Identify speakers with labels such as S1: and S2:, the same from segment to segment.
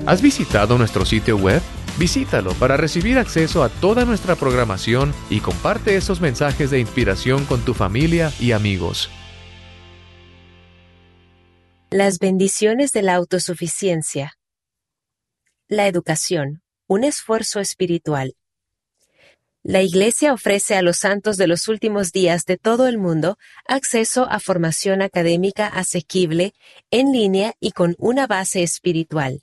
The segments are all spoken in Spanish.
S1: ¿Has visitado nuestro sitio web? Visítalo para recibir acceso a toda nuestra programación y comparte esos mensajes de inspiración con tu familia y amigos.
S2: Las bendiciones de la autosuficiencia. La educación, un esfuerzo espiritual. La Iglesia ofrece a los santos de los últimos días de todo el mundo acceso a formación académica asequible, en línea y con una base espiritual.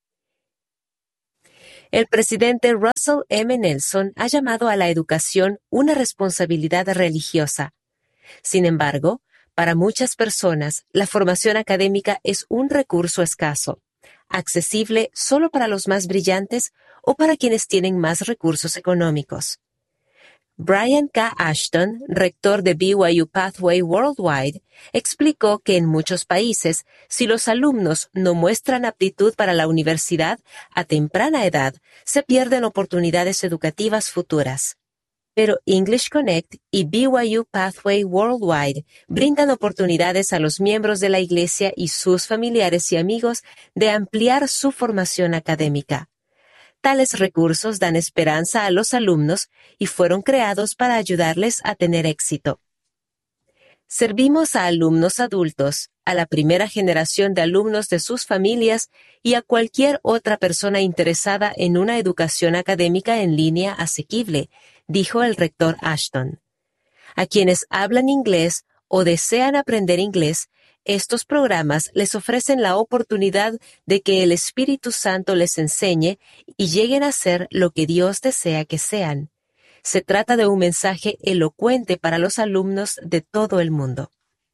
S2: El presidente Russell M. Nelson ha llamado a la educación una responsabilidad religiosa. Sin embargo, para muchas personas, la formación académica es un recurso escaso, accesible solo para los más brillantes o para quienes tienen más recursos económicos. Brian K. Ashton, rector de BYU Pathway Worldwide, explicó que en muchos países, si los alumnos no muestran aptitud para la universidad a temprana edad, se pierden oportunidades educativas futuras. Pero English Connect y BYU Pathway Worldwide brindan oportunidades a los miembros de la Iglesia y sus familiares y amigos de ampliar su formación académica. Tales recursos dan esperanza a los alumnos y fueron creados para ayudarles a tener éxito. Servimos a alumnos adultos, a la primera generación de alumnos de sus familias y a cualquier otra persona interesada en una educación académica en línea asequible, dijo el rector Ashton. A quienes hablan inglés o desean aprender inglés, estos programas les ofrecen la oportunidad de que el Espíritu Santo les enseñe y lleguen a ser lo que Dios desea que sean. Se trata de un mensaje elocuente para los alumnos de todo el mundo.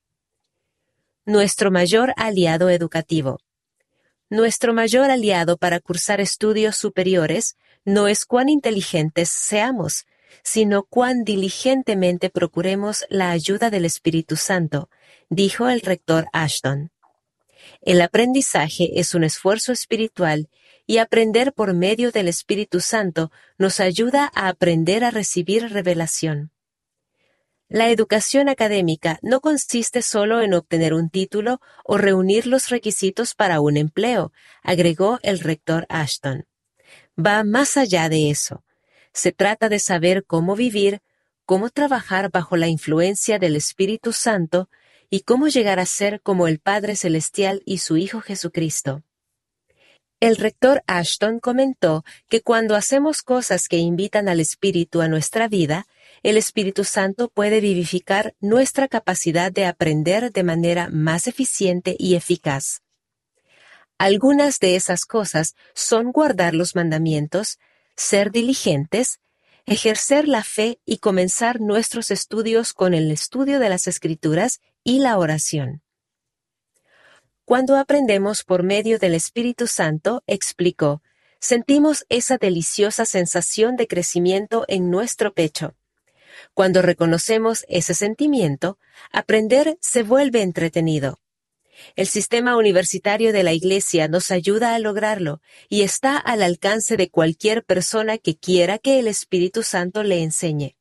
S2: Nuestro mayor aliado educativo. Nuestro mayor aliado para cursar estudios superiores no es cuán inteligentes seamos, sino cuán diligentemente procuremos la ayuda del Espíritu Santo, dijo el rector Ashton. El aprendizaje es un esfuerzo espiritual y aprender por medio del Espíritu Santo nos ayuda a aprender a recibir revelación. La educación académica no consiste solo en obtener un título o reunir los requisitos para un empleo, agregó el rector Ashton. Va más allá de eso. Se trata de saber cómo vivir, cómo trabajar bajo la influencia del Espíritu Santo y cómo llegar a ser como el Padre Celestial y su Hijo Jesucristo. El rector Ashton comentó que cuando hacemos cosas que invitan al Espíritu a nuestra vida, el Espíritu Santo puede vivificar nuestra capacidad de aprender de manera más eficiente y eficaz. Algunas de esas cosas son guardar los mandamientos, ser diligentes, ejercer la fe y comenzar nuestros estudios con el estudio de las Escrituras y la oración. Cuando aprendemos por medio del Espíritu Santo, explicó, sentimos esa deliciosa sensación de crecimiento en nuestro pecho. Cuando reconocemos ese sentimiento, aprender se vuelve entretenido. El sistema universitario de la Iglesia nos ayuda a lograrlo y está al alcance de cualquier persona que quiera que el Espíritu Santo le enseñe.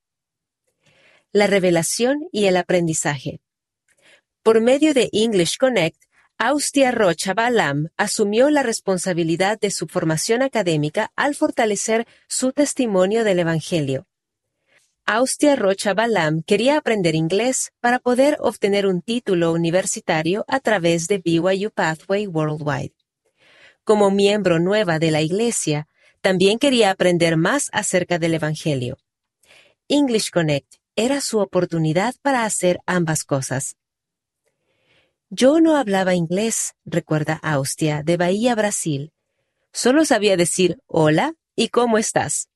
S2: La revelación y el aprendizaje. Por medio de English Connect, Austia Rocha Balam asumió la responsabilidad de su formación académica al fortalecer su testimonio del Evangelio. Austia Rocha Balam quería aprender inglés para poder obtener un título universitario a través de BYU Pathway Worldwide. Como miembro nueva de la Iglesia, también quería aprender más acerca del Evangelio. English Connect era su oportunidad para hacer ambas cosas. Yo no hablaba inglés, recuerda Austia, de Bahía, Brasil. Solo sabía decir hola y ¿cómo estás?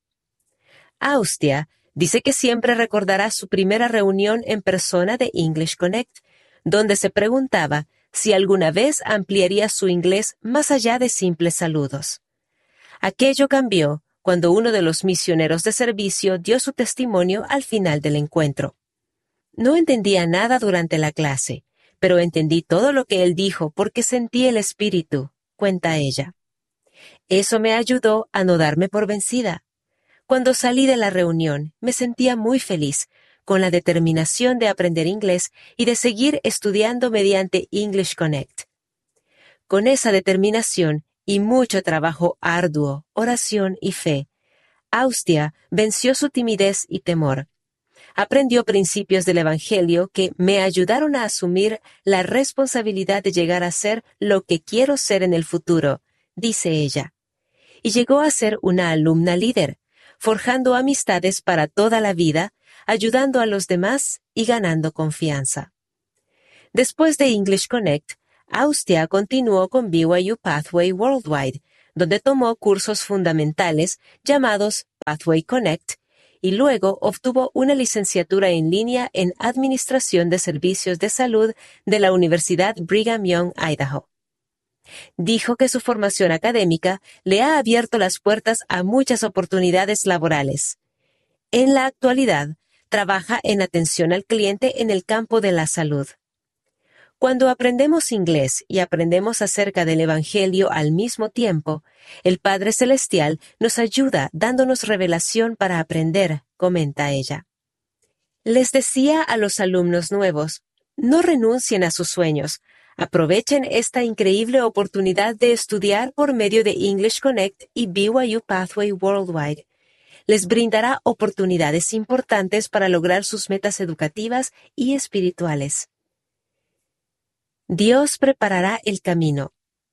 S2: Austia dice que siempre recordará su primera reunión en persona de English Connect, donde se preguntaba si alguna vez ampliaría su inglés más allá de simples saludos. Aquello cambió cuando uno de los misioneros de servicio dio su testimonio al final del encuentro. No entendía nada durante la clase, pero entendí todo lo que él dijo porque sentí el Espíritu, cuenta ella. Eso me ayudó a no darme por vencida. Cuando salí de la reunión, me sentía muy feliz, con la determinación de aprender inglés y de seguir estudiando mediante English Connect. Con esa determinación y mucho trabajo arduo, oración y fe, Austria venció su timidez y temor. Aprendió principios del Evangelio que me ayudaron a asumir la responsabilidad de llegar a ser lo que quiero ser en el futuro, dice ella. Y llegó a ser una alumna líder, forjando amistades para toda la vida, ayudando a los demás y ganando confianza. Después de English Connect, Austria continuó con BYU Pathway Worldwide, donde tomó cursos fundamentales llamados Pathway Connect, y luego obtuvo una licenciatura en línea en Administración de Servicios de Salud de la Universidad Brigham Young, Idaho. Dijo que su formación académica le ha abierto las puertas a muchas oportunidades laborales. En la actualidad, trabaja en atención al cliente en el campo de la salud. Cuando aprendemos inglés y aprendemos acerca del Evangelio al mismo tiempo, el Padre Celestial nos ayuda dándonos revelación para aprender, comenta ella. Les decía a los alumnos nuevos, no renuncien a sus sueños, aprovechen esta increíble oportunidad de estudiar por medio de English Connect y BYU Pathway Worldwide. Les brindará oportunidades importantes para lograr sus metas educativas y espirituales. Dios preparará el camino.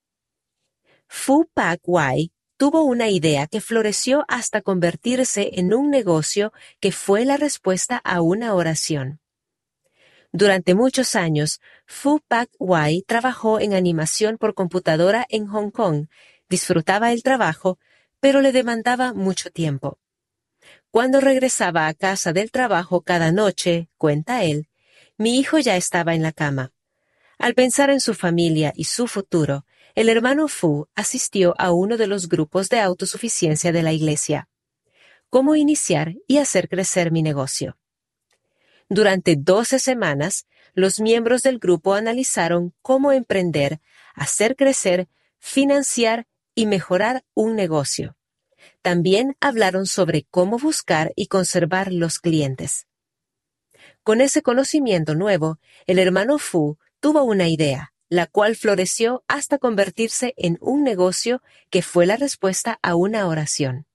S2: Phu Pak Wai tuvo una idea que floreció hasta convertirse en un negocio que fue la respuesta a una oración. Durante muchos años, Phu Pak Wai trabajó en animación por computadora en Hong Kong, disfrutaba el trabajo, pero le demandaba mucho tiempo. Cuando regresaba a casa del trabajo cada noche, cuenta él, mi hijo ya estaba en la cama. Al pensar en su familia y su futuro, el hermano Phu asistió a uno de los grupos de autosuficiencia de la iglesia. ¿Cómo iniciar y hacer crecer mi negocio? Durante 12 semanas, los miembros del grupo analizaron cómo emprender, hacer crecer, financiar y mejorar un negocio. También hablaron sobre cómo buscar y conservar los clientes. Con ese conocimiento nuevo, el hermano Phu tuvo una idea, la cual floreció hasta convertirse en un negocio que fue la respuesta a una oración.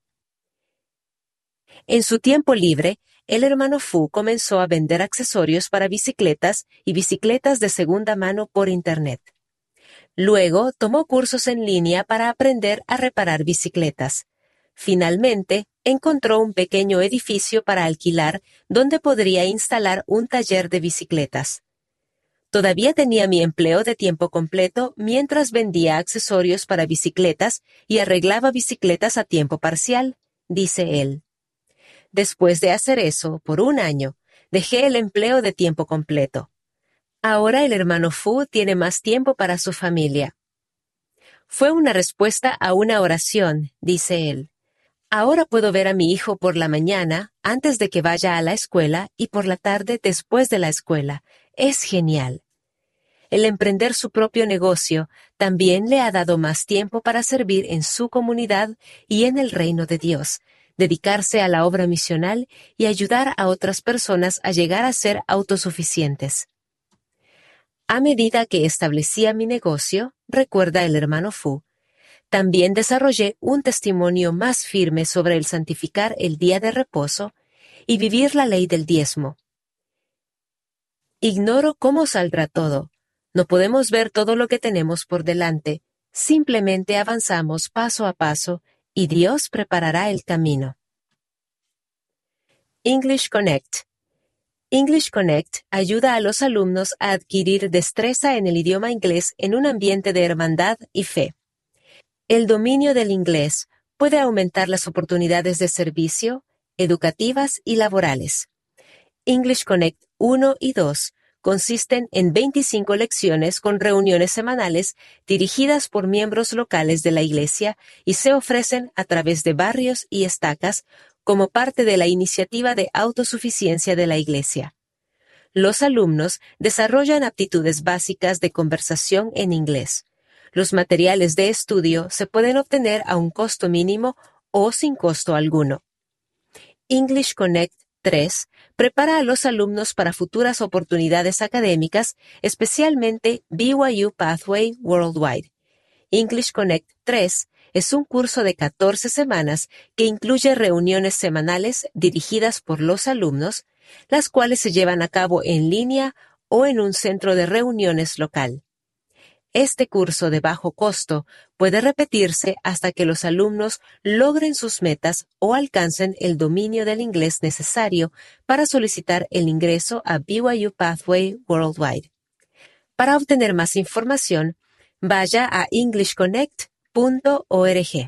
S2: En su tiempo libre, el hermano Phu comenzó a vender accesorios para bicicletas y bicicletas de segunda mano por Internet. Luego, tomó cursos en línea para aprender a reparar bicicletas. Finalmente, encontró un pequeño edificio para alquilar donde podría instalar un taller de bicicletas. Todavía tenía mi empleo de tiempo completo mientras vendía accesorios para bicicletas y arreglaba bicicletas a tiempo parcial, dice él. Después de hacer eso, por un año, dejé el empleo de tiempo completo. Ahora el hermano Phu tiene más tiempo para su familia. Fue una respuesta a una oración, dice él. Ahora puedo ver a mi hijo por la mañana, antes de que vaya a la escuela, y por la tarde después de la escuela. Es genial. El emprender su propio negocio también le ha dado más tiempo para servir en su comunidad y en el reino de Dios, dedicarse a la obra misional y ayudar a otras personas a llegar a ser autosuficientes. A medida que establecía mi negocio, recuerda el hermano Phu, también desarrollé un testimonio más firme sobre el santificar el día de reposo y vivir la ley del diezmo. Ignoro cómo saldrá todo. No podemos ver todo lo que tenemos por delante. Simplemente avanzamos paso a paso y Dios preparará el camino. English Connect. English Connect ayuda a los alumnos a adquirir destreza en el idioma inglés en un ambiente de hermandad y fe. El dominio del inglés puede aumentar las oportunidades de servicio, educativas y laborales. English Connect 1 y 2 consisten en 25 lecciones con reuniones semanales dirigidas por miembros locales de la iglesia y se ofrecen a través de barrios y estacas como parte de la iniciativa de autosuficiencia de la iglesia. Los alumnos desarrollan aptitudes básicas de conversación en inglés. Los materiales de estudio se pueden obtener a un costo mínimo o sin costo alguno. English Connect 3 prepara a los alumnos para futuras oportunidades académicas, especialmente BYU Pathway Worldwide. English Connect 3 es un curso de 14 semanas que incluye reuniones semanales dirigidas por los alumnos, las cuales se llevan a cabo en línea o en un centro de reuniones local. Este curso de bajo costo puede repetirse hasta que los alumnos logren sus metas o alcancen el dominio del inglés necesario para solicitar el ingreso a BYU Pathway Worldwide. Para obtener más información, vaya a englishconnect.org.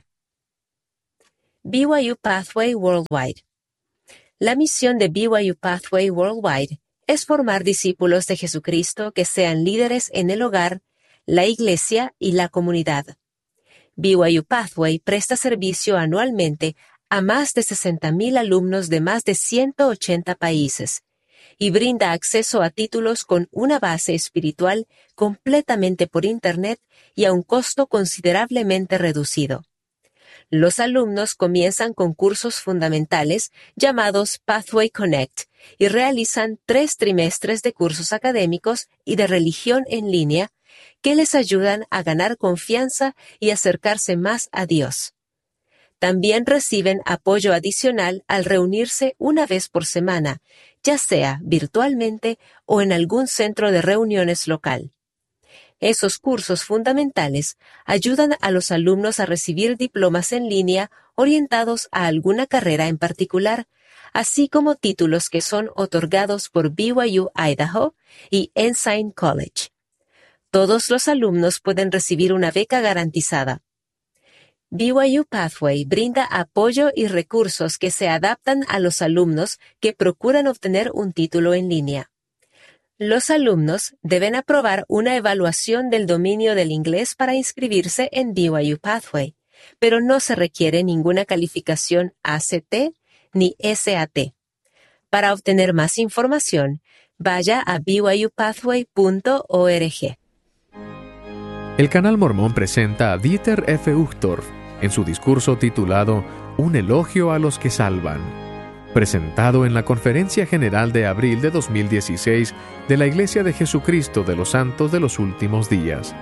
S2: BYU Pathway Worldwide. La misión de BYU Pathway Worldwide es formar discípulos de Jesucristo que sean líderes en el hogar, la iglesia y la comunidad. BYU Pathway presta servicio anualmente a más de 60,000 alumnos de más de 180 países y brinda acceso a títulos con una base espiritual completamente por Internet y a un costo considerablemente reducido. Los alumnos comienzan con cursos fundamentales llamados Pathway Connect y realizan 3 trimestres de cursos académicos y de religión en línea que les ayudan a ganar confianza y acercarse más a Dios. También reciben apoyo adicional al reunirse una vez por semana, ya sea virtualmente o en algún centro de reuniones local. Esos cursos fundamentales ayudan a los alumnos a recibir diplomas en línea orientados a alguna carrera en particular, así como títulos que son otorgados por BYU Idaho y Ensign College. Todos los alumnos pueden recibir una beca garantizada. BYU Pathway brinda apoyo y recursos que se adaptan a los alumnos que procuran obtener un título en línea. Los alumnos deben aprobar una evaluación del dominio del inglés para inscribirse en BYU Pathway, pero no se requiere ninguna calificación ACT ni SAT. Para obtener más información, vaya a byupathway.org.
S1: El Canal Mormón presenta a Dieter F. Uchtdorf en su discurso titulado Un elogio a los que salvan, presentado en la Conferencia General de abril de 2016 de la Iglesia de Jesucristo de los Santos de los Últimos Días.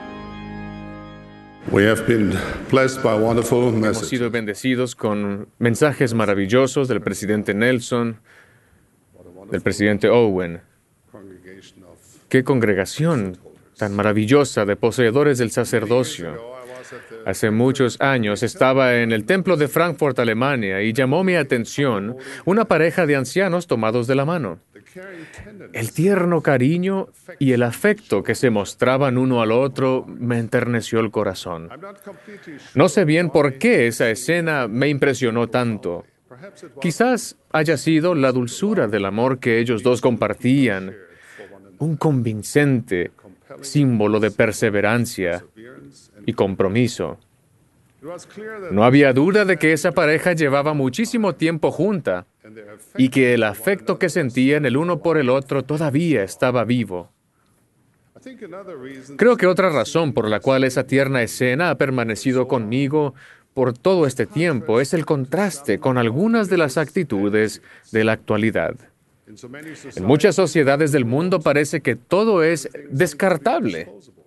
S3: Hemos sido bendecidos con mensajes maravillosos del presidente Nelson, del presidente Owen. ¡Qué congregación tan maravillosa de poseedores del sacerdocio! Hace muchos años estaba en el templo de Frankfurt, Alemania, y llamó mi atención una pareja de ancianos tomados de la mano. El tierno cariño y el afecto que se mostraban uno al otro me enterneció el corazón. No sé bien por qué esa escena me impresionó tanto. Quizás haya sido la dulzura del amor que ellos dos compartían, un convincente símbolo de perseverancia y compromiso. No había duda de que esa pareja llevaba muchísimo tiempo junta y que el afecto que sentían el uno por el otro todavía estaba vivo. Creo que otra razón por la cual esa tierna escena ha permanecido conmigo por todo este tiempo es el contraste con algunas de las actitudes de la actualidad. En muchas sociedades del mundo parece que todo es descartable.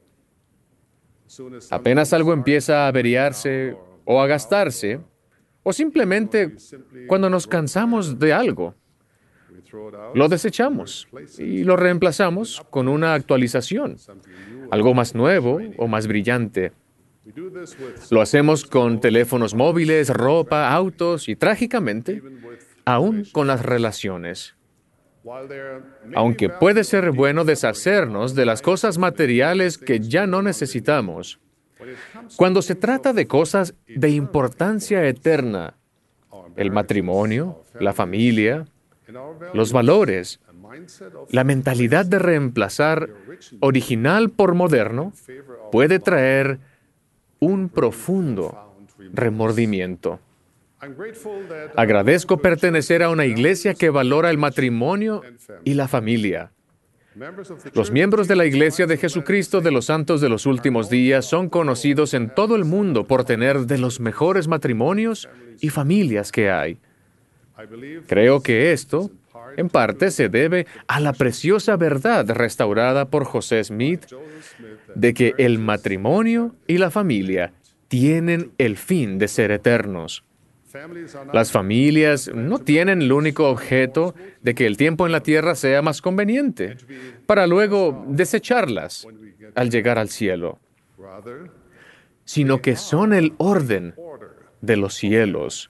S3: Apenas algo empieza a averiarse o a gastarse, o simplemente cuando nos cansamos de algo, lo desechamos y lo reemplazamos con una actualización, algo más nuevo o más brillante. Lo hacemos con teléfonos móviles, ropa, autos y, trágicamente, aún con las relaciones. Aunque puede ser bueno deshacernos de las cosas materiales que ya no necesitamos, cuando se trata de cosas de importancia eterna, el matrimonio, la familia, los valores, la mentalidad de reemplazar original por moderno puede traer un profundo remordimiento. Agradezco pertenecer a una iglesia que valora el matrimonio y la familia. Los miembros de la Iglesia de Jesucristo de los Santos de los Últimos Días son conocidos en todo el mundo por tener de los mejores matrimonios y familias que hay. Creo que esto en parte se debe a la preciosa verdad restaurada por José Smith de que el matrimonio y la familia tienen el fin de ser eternos. Las familias no tienen el único objeto de que el tiempo en la tierra sea más conveniente, para luego desecharlas al llegar al cielo, sino que son el orden de los cielos.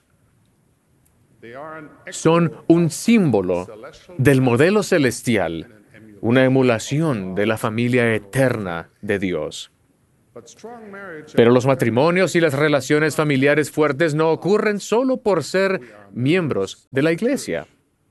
S3: Son un símbolo del modelo celestial, una emulación de la familia eterna de Dios. Pero los matrimonios y las relaciones familiares fuertes no ocurren solo por ser miembros de la iglesia.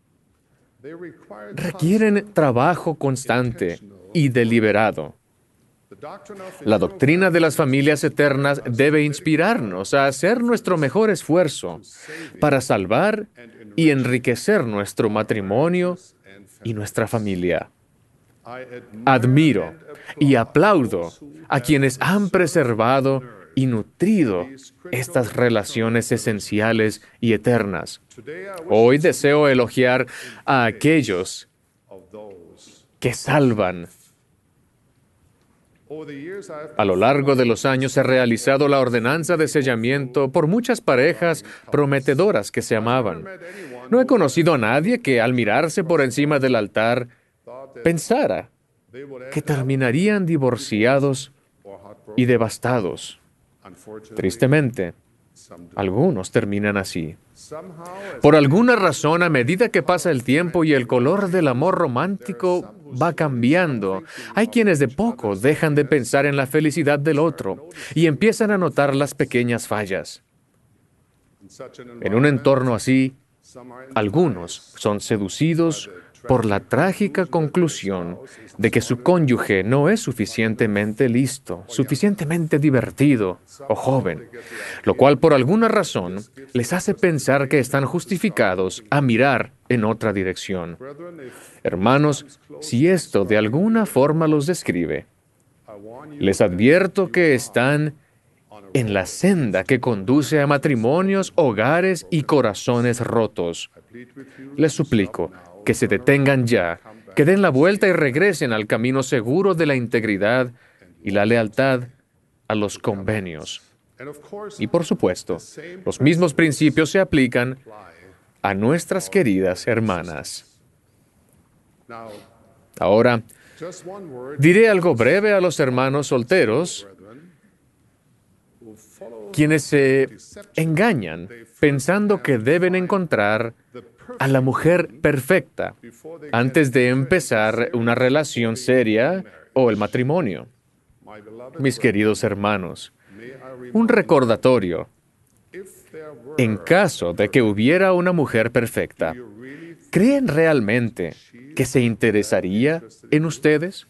S3: Requieren trabajo constante y deliberado. La doctrina de las familias eternas debe inspirarnos a hacer nuestro mejor esfuerzo para salvar y enriquecer nuestro matrimonio y nuestra familia. Admiro y aplaudo a quienes han preservado y nutrido estas relaciones esenciales y eternas. Hoy deseo elogiar a aquellos que salvan. A lo largo de los años he realizado la ordenanza de sellamiento por muchas parejas prometedoras que se amaban. No he conocido a nadie que al mirarse por encima del altar pensara que terminarían divorciados y devastados. Tristemente, algunos terminan así. Por alguna razón, a medida que pasa el tiempo y el color del amor romántico va cambiando, hay quienes de poco dejan de pensar en la felicidad del otro y empiezan a notar las pequeñas fallas. En un entorno así, algunos son seducidos por la trágica conclusión de que su cónyuge no es suficientemente listo, suficientemente divertido o joven, lo cual por alguna razón les hace pensar que están justificados a mirar en otra dirección. Hermanos, si esto de alguna forma los describe, les advierto que están en la senda que conduce a matrimonios, hogares y corazones rotos. Les suplico que se detengan ya, que den la vuelta y regresen al camino seguro de la integridad y la lealtad a los convenios. Y por supuesto, los mismos principios se aplican a nuestras queridas hermanas. Ahora, diré algo breve a los hermanos solteros, quienes se engañan pensando que deben encontrar a la mujer perfecta antes de empezar una relación seria o el matrimonio. Mis queridos hermanos, un recordatorio. En caso de que hubiera una mujer perfecta, ¿creen realmente que se interesaría en ustedes?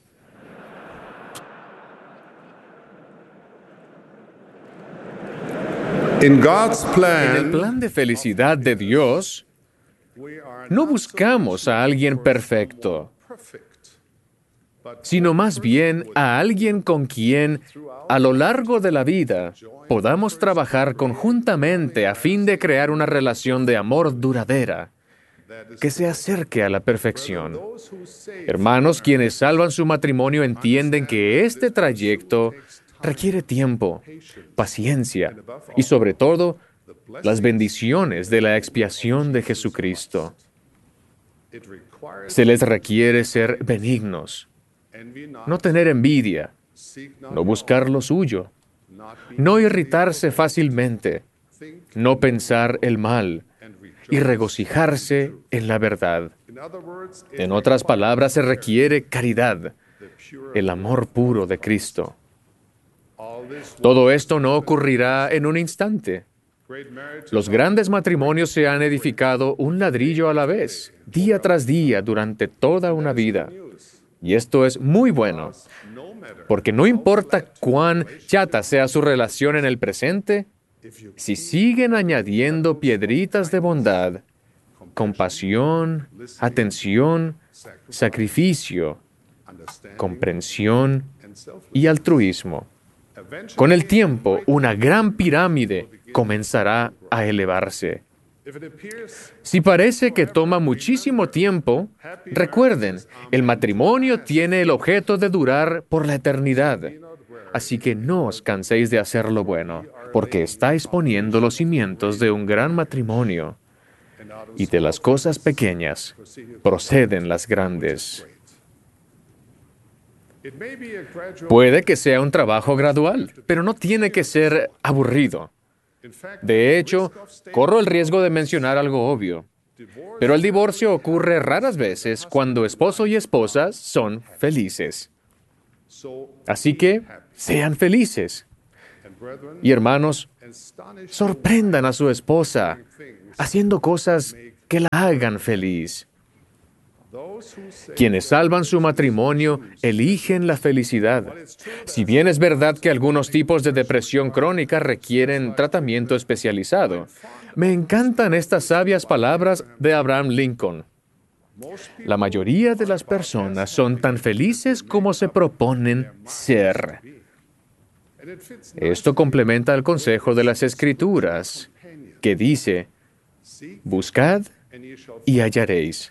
S3: En el plan de felicidad de Dios, no buscamos a alguien perfecto, sino más bien a alguien con quien, a lo largo de la vida, podamos trabajar conjuntamente a fin de crear una relación de amor duradera que se acerque a la perfección. Hermanos, quienes salvan su matrimonio entienden que este trayecto requiere tiempo, paciencia y, sobre todo, las bendiciones de la expiación de Jesucristo. Se les requiere ser benignos, no tener envidia, no buscar lo suyo, no irritarse fácilmente, no pensar el mal y regocijarse en la verdad. En otras palabras, se requiere caridad, el amor puro de Cristo. Todo esto no ocurrirá en un instante. Los grandes matrimonios se han edificado un ladrillo a la vez, día tras día, durante toda una vida. Y esto es muy bueno, porque no importa cuán chata sea su relación en el presente, si siguen añadiendo piedritas de bondad, compasión, atención, sacrificio, comprensión y altruismo, con el tiempo una gran pirámide comenzará a elevarse. Si parece que toma muchísimo tiempo, recuerden, el matrimonio tiene el objeto de durar por la eternidad. Así que no os canséis de hacer lo bueno, porque estáis poniendo los cimientos de un gran matrimonio. Y de las cosas pequeñas proceden las grandes. Puede que sea un trabajo gradual, pero no tiene que ser aburrido. De hecho, corro el riesgo de mencionar algo obvio, pero el divorcio ocurre raras veces cuando esposo y esposa son felices. Así que, sean felices. Y hermanos, sorprendan a su esposa haciendo cosas que la hagan feliz. Quienes salvan su matrimonio eligen la felicidad. Si bien es verdad que algunos tipos de depresión crónica requieren tratamiento especializado, me encantan estas sabias palabras de Abraham Lincoln. La mayoría de las personas son tan felices como se proponen ser. Esto complementa el consejo de las Escrituras, que dice: buscad y hallaréis.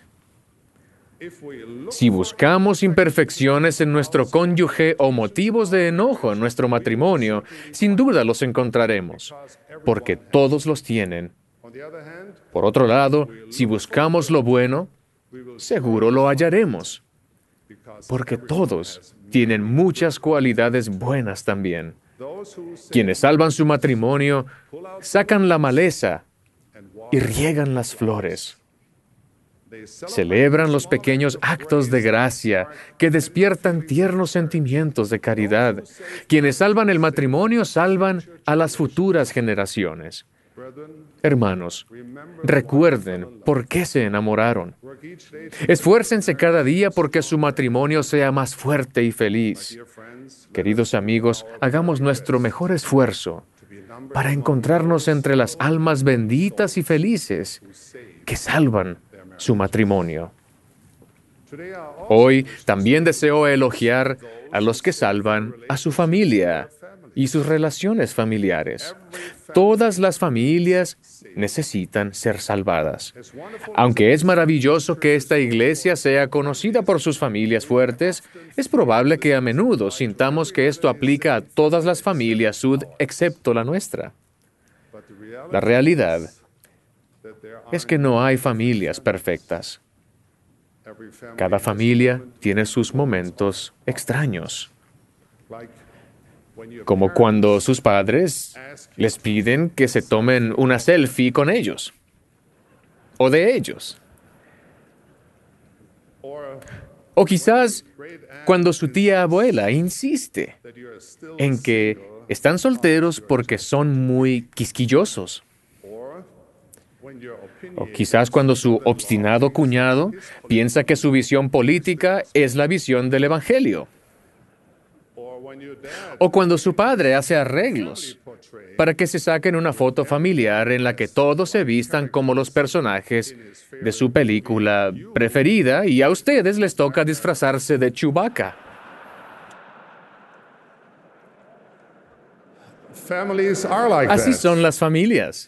S3: Si buscamos imperfecciones en nuestro cónyuge o motivos de enojo en nuestro matrimonio, sin duda los encontraremos, porque todos los tienen. Por otro lado, si buscamos lo bueno, seguro lo hallaremos, porque todos tienen muchas cualidades buenas también. Quienes salvan su matrimonio, sacan la maleza y riegan las flores. Celebran los pequeños actos de gracia que despiertan tiernos sentimientos de caridad. Quienes salvan el matrimonio salvan a las futuras generaciones. Hermanos, recuerden por qué se enamoraron. Esfuércense cada día porque su matrimonio sea más fuerte y feliz. Queridos amigos, hagamos nuestro mejor esfuerzo para encontrarnos entre las almas benditas y felices que salvan su matrimonio. Hoy también deseo elogiar a los que salvan a su familia y sus relaciones familiares. Todas las familias necesitan ser salvadas. Aunque es maravilloso que esta iglesia sea conocida por sus familias fuertes, es probable que a menudo sintamos que esto aplica a todas las familias sud excepto la nuestra. La realidad es que no hay familias perfectas. Cada familia tiene sus momentos extraños, como cuando sus padres les piden que se tomen una selfie con ellos, o de ellos. O quizás cuando su tía abuela insiste en que están solteros porque son muy quisquillosos. O quizás cuando su obstinado cuñado piensa que su visión política es la visión del Evangelio. O cuando su padre hace arreglos para que se saquen una foto familiar en la que todos se vistan como los personajes de su película preferida y a ustedes les toca disfrazarse de Chewbacca. Así son las familias.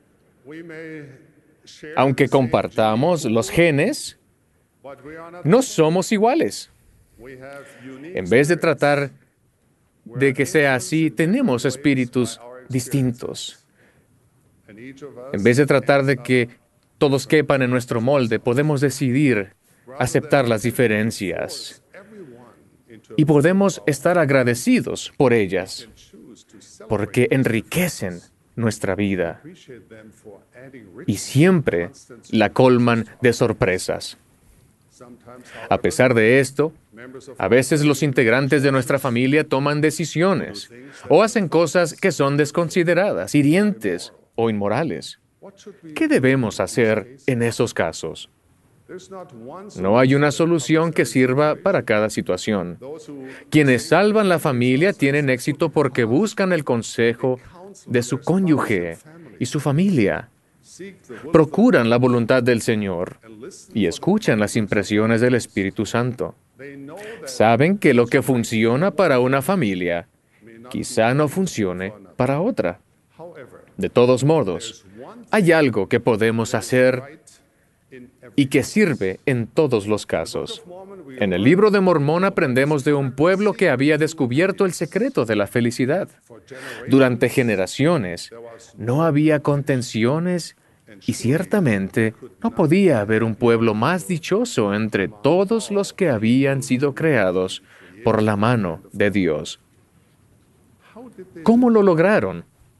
S3: Aunque compartamos los genes, no somos iguales. En vez de tratar de que sea así, tenemos espíritus distintos. En vez de tratar de que todos quepan en nuestro molde, podemos decidir aceptar las diferencias. Y podemos estar agradecidos por ellas, porque enriquecen nuestra vida y siempre la colman de sorpresas. A pesar de esto, a veces los integrantes de nuestra familia toman decisiones o hacen cosas que son desconsideradas, hirientes o inmorales. ¿Qué debemos hacer en esos casos? No hay una solución que sirva para cada situación. Quienes salvan la familia tienen éxito porque buscan el consejo de su cónyuge y su familia. Procuran la voluntad del Señor y escuchan las impresiones del Espíritu Santo. Saben que lo que funciona para una familia quizá no funcione para otra. De todos modos, hay algo que podemos hacer y que sirve en todos los casos. En el libro de Mormón aprendemos de un pueblo que había descubierto el secreto de la felicidad. Durante generaciones no había contenciones y ciertamente no podía haber un pueblo más dichoso entre todos los que habían sido creados por la mano de Dios. ¿Cómo lo lograron?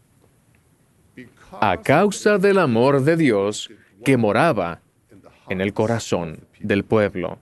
S3: A causa del amor de Dios que moraba en el corazón del pueblo.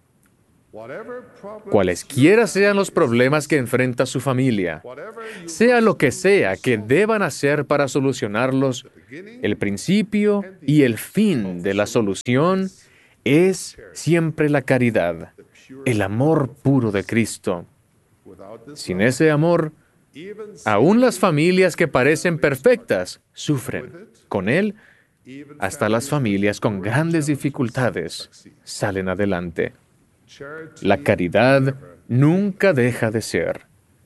S3: Cualesquiera sean los problemas que enfrenta su familia, sea lo que sea que deban hacer para solucionarlos, el principio y el fin de la solución es siempre la caridad, el amor puro de Cristo. Sin ese amor, aún las familias que parecen perfectas sufren. Con él, hasta las familias con grandes dificultades salen adelante. La caridad nunca deja de ser.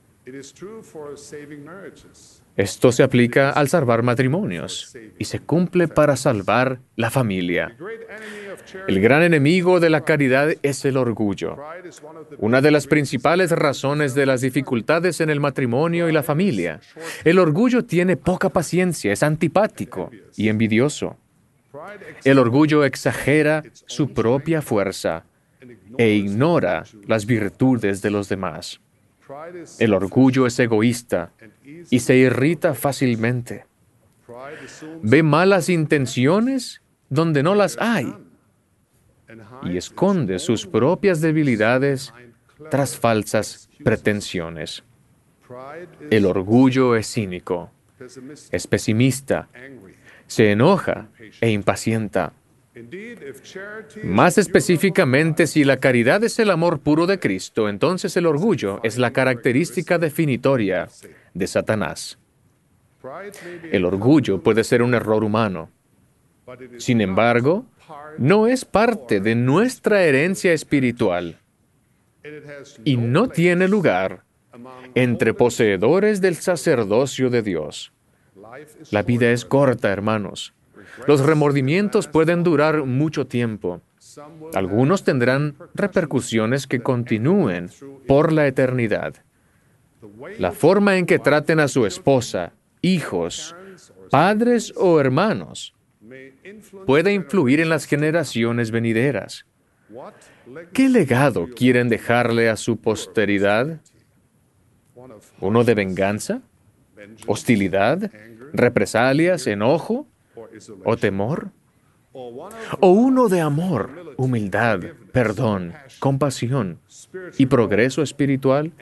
S3: Esto se aplica al salvar matrimonios y se cumple para salvar la familia. El gran enemigo de la caridad es el orgullo. Una de las principales razones de las dificultades en el matrimonio y la familia. El orgullo tiene poca paciencia, es antipático y envidioso. El orgullo exagera su propia fuerza e ignora las virtudes de los demás. El orgullo es egoísta y se irrita fácilmente. Ve malas intenciones donde no las hay y esconde sus propias debilidades tras falsas pretensiones. El orgullo es cínico, es pesimista, se enoja e impacienta. Más específicamente, si la caridad es el amor puro de Cristo, entonces el orgullo es la característica definitoria de Satanás. El orgullo puede ser un error humano. Sin embargo, no es parte de nuestra herencia espiritual y no tiene lugar entre poseedores del sacerdocio de Dios. La vida es corta, hermanos. Los remordimientos pueden durar mucho tiempo. Algunos tendrán repercusiones que continúen por la eternidad. La forma en que traten a su esposa, hijos, padres o hermanos puede influir en las generaciones venideras. ¿Qué legado quieren dejarle a su posteridad? ¿Uno de venganza? ¿Hostilidad? ¿Represalias? ¿Enojo? ¿O temor? ¿O uno de amor, humildad, perdón, compasión y progreso espiritual?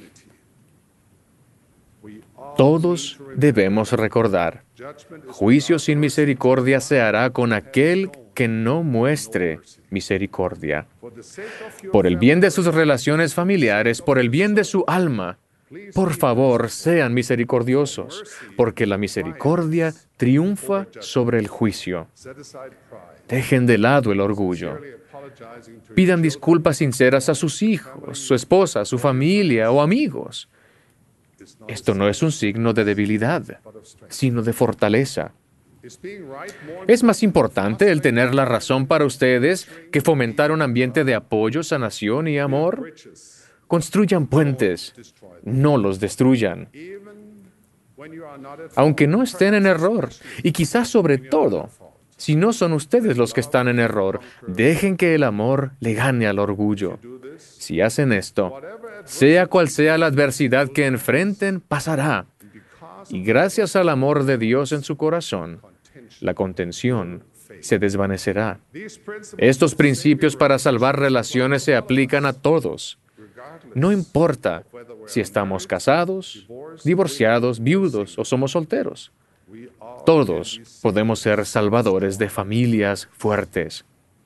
S3: Todos debemos recordar, juicio sin misericordia se hará con aquel que no muestre misericordia. Por el bien de sus relaciones familiares, por el bien de su alma, por favor, sean misericordiosos, porque la misericordia triunfa sobre el juicio. Dejen de lado el orgullo. Pidan disculpas sinceras a sus hijos, su esposa, su familia o amigos. Esto no es un signo de debilidad, sino de fortaleza. ¿Es más importante el tener la razón para ustedes que fomentar un ambiente de apoyo, sanación y amor? Construyan puentes, no los destruyan. Aunque no estén en error, y quizás sobre todo, si no son ustedes los que están en error, dejen que el amor le gane al orgullo. Si hacen esto, sea cual sea la adversidad que enfrenten, pasará. Y gracias al amor de Dios en su corazón, la contención se desvanecerá. Estos principios para salvar relaciones se aplican a todos. No importa si estamos casados, divorciados, viudos o somos solteros. Todos podemos ser salvadores de familias fuertes.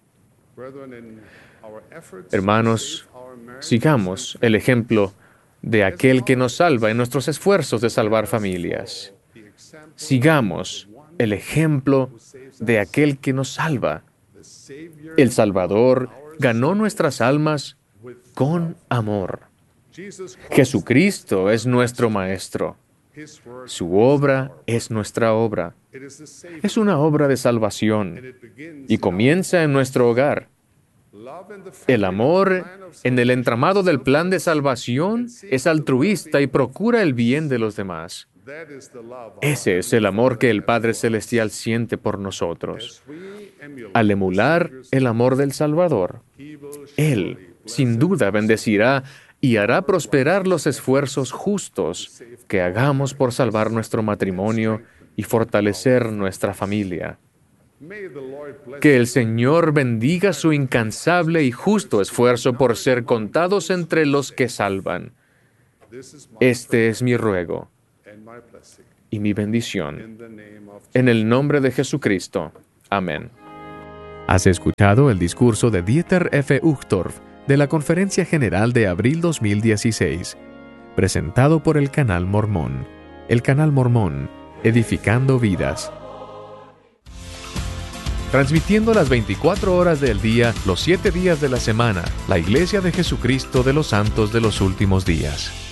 S3: Hermanos, sigamos el ejemplo de aquel que nos salva en nuestros esfuerzos de salvar familias. Sigamos el ejemplo de aquel que nos salva. El Salvador ganó nuestras almas con amor. Jesucristo es nuestro Maestro. Su obra es nuestra obra. Es una obra de salvación y comienza en nuestro hogar. El amor en el entramado del plan de salvación es altruista y procura el bien de los demás. Ese es el amor que el Padre Celestial siente por nosotros. Al emular el amor del Salvador, Él, sin duda, bendecirá y hará prosperar los esfuerzos justos que hagamos por salvar nuestro matrimonio y fortalecer nuestra familia. Que el Señor bendiga su incansable y justo esfuerzo por ser contados entre los que salvan. Este es mi ruego y mi bendición. En el nombre de Jesucristo. Amén.
S1: Has escuchado el discurso de Dieter F. Uchtdorf de la Conferencia General de abril 2016, presentado por el Canal Mormón. El Canal Mormón, edificando vidas. Transmitiendo las 24 horas del día, los 7 días de la semana, la Iglesia de Jesucristo de los Santos de los Últimos Días.